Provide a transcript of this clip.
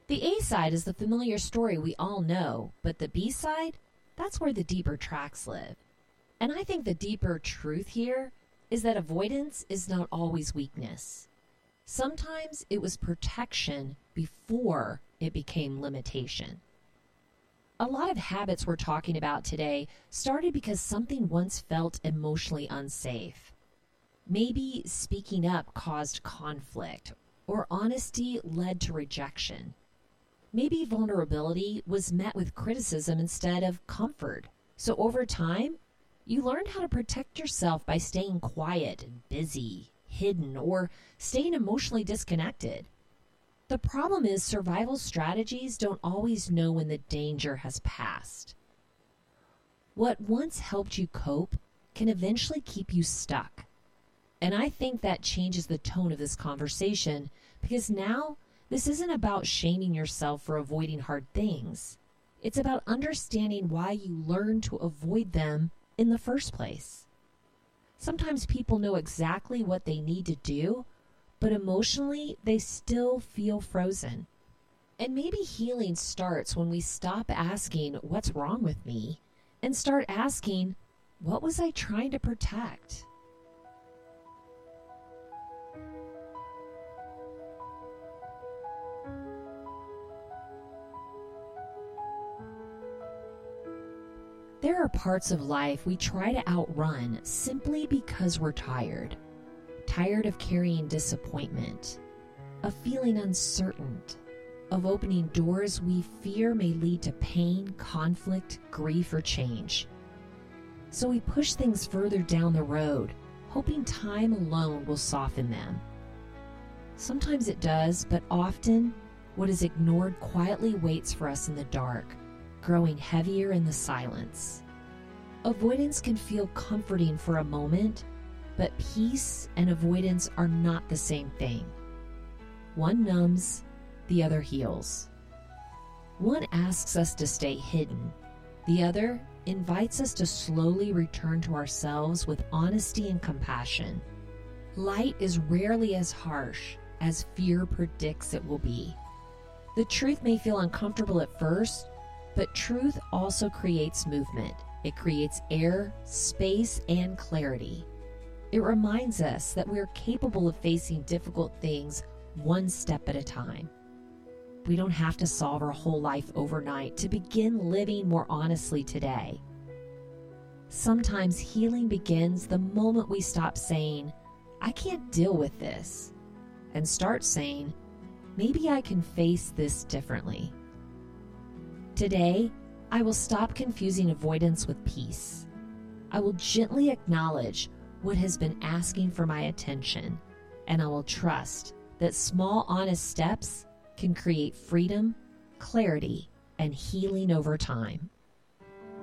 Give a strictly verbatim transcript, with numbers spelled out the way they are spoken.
The A side is the familiar story we all know, but the B side, that's where the deeper tracks live. And I think the deeper truth here is that avoidance is not always weakness. Sometimes it was protection before it became limitation. A lot of habits we're talking about today started because something once felt emotionally unsafe. Maybe speaking up caused conflict, or honesty led to rejection. Maybe vulnerability was met with criticism instead of comfort. So over time, you learned how to protect yourself by staying quiet and busy, hidden, or staying emotionally disconnected. The problem is survival strategies don't always know when the danger has passed. What once helped you cope can eventually keep you stuck. And I think that changes the tone of this conversation, because now this isn't about shaming yourself for avoiding hard things. It's about understanding why you learn to avoid them in the first place. Sometimes people know exactly what they need to do, but emotionally they still feel frozen. And maybe healing starts when we stop asking, "What's wrong with me?" and start asking, "What was I trying to protect?" There are parts of life we try to outrun simply because we're tired. Tired of carrying disappointment, of feeling uncertain, of opening doors we fear may lead to pain, conflict, grief, or change. So we push things further down the road, hoping time alone will soften them. Sometimes it does, but often what is ignored quietly waits for us in the dark, growing heavier in the silence. Avoidance can feel comforting for a moment, but peace and avoidance are not the same thing. One numbs, the other heals. One asks us to stay hidden. The other invites us to slowly return to ourselves with honesty and compassion. Light is rarely as harsh as fear predicts it will be. The truth may feel uncomfortable at first, but truth also creates movement. It creates air, space, and clarity. It reminds us that we are capable of facing difficult things one step at a time. We don't have to solve our whole life overnight to begin living more honestly today. Sometimes healing begins the moment we stop saying, "I can't deal with this," and start saying, "Maybe I can face this differently." Today, I will stop confusing avoidance with peace. I will gently acknowledge what has been asking for my attention, and I will trust that small, honest steps can create freedom, clarity, and healing over time.